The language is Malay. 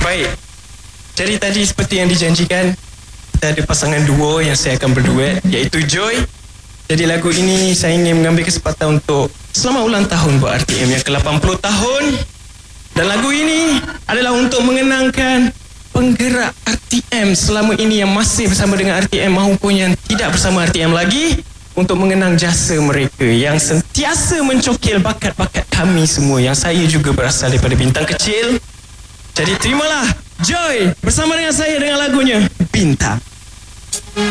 Baik. Jadi tadi seperti yang dijanjikan, kita ada pasangan duo yang saya akan berduet, iaitu Joy. Jadi lagu ini saya ingin mengambil kesempatan untuk selamat ulang tahun buat RTM yang ke-80 tahun. Dan lagu ini adalah untuk mengenangkan penggerak RTM selama ini yang masih bersama dengan RTM maupun yang tidak bersama RTM lagi, untuk mengenang jasa mereka yang sentiasa mencokil bakat-bakat kami semua, yang saya juga berasal daripada bintang kecil. Jadi terimalah Joy bersama dengan saya dengan lagunya Bintang.